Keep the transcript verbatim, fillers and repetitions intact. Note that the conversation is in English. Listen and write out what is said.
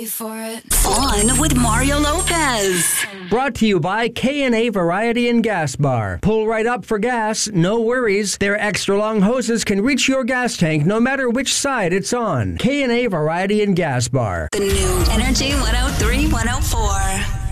ready for it. On with Mario Lopez. Brought to you by K and A Variety and Gas Bar. Pull right up for gas, no worries. Their extra long hoses can reach your gas tank no matter which side it's on. K and A Variety and Gas Bar. The new Energy one oh three one oh four.